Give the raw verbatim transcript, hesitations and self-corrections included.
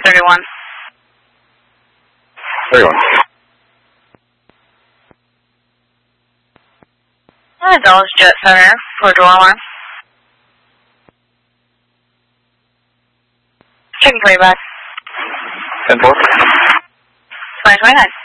thirty-one. thirty-one. Uh, Dulles Jet Center for door alarm. Checking for you back. ten four. twenty twenty-nine.